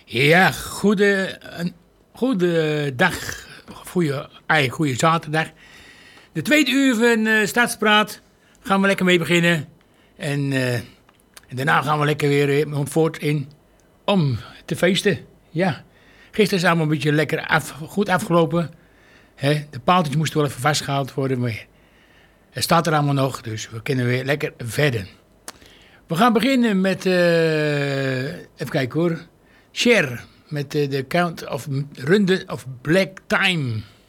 Ja, goede dag. Goede zaterdag. De tweede uur van Stadspraat gaan we lekker mee beginnen. En daarna gaan we lekker weer voort in om te feesten. Ja, gisteren is allemaal een beetje lekker goed afgelopen. De paaltjes moesten wel even vastgehaald worden, maar het staat er allemaal nog. Dus we kunnen weer lekker verder. We gaan beginnen met, even kijken hoor, Cher met The Count of Runde of Black Time.